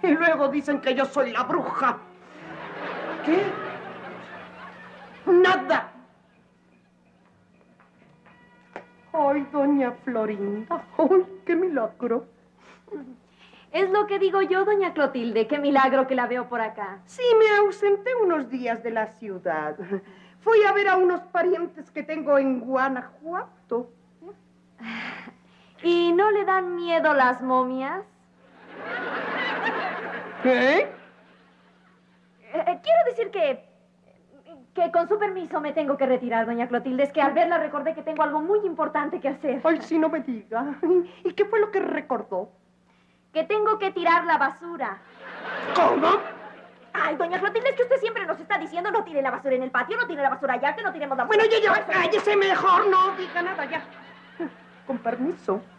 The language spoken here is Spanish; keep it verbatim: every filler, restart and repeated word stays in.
Y luego dicen que yo soy la bruja. ¿Qué? Nada. Ay, doña Florinda. Ay, qué milagro. Es lo que digo yo, doña Clotilde. Qué milagro que la veo por acá. Sí, me ausenté unos días de la ciudad. Fui a ver a unos parientes que tengo en Guanajuato. ¿Y no le dan miedo las momias? ¿Qué? Eh, quiero decir que... que con su permiso me tengo que retirar, doña Clotilde. Es que al verla recordé que tengo algo muy importante que hacer. Ay, sí, no me diga. ¿Y qué fue lo que recordó? Que tengo que tirar la basura. ¿Cómo? Ay, doña Clotilde, es que usted siempre nos está diciendo no tire la basura en el patio, no tire la basura allá, que no tiremos la basura. Bueno, ya, ya, cállese mejor, no diga nada, ya. Con permiso.